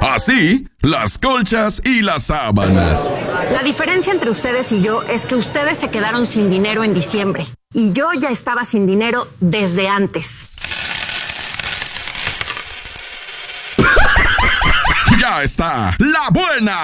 Así, las colchas y las sábanas. La diferencia entre ustedes y yo es que ustedes se quedaron sin dinero en diciembre y yo ya estaba sin dinero desde antes. Ya está, la buena.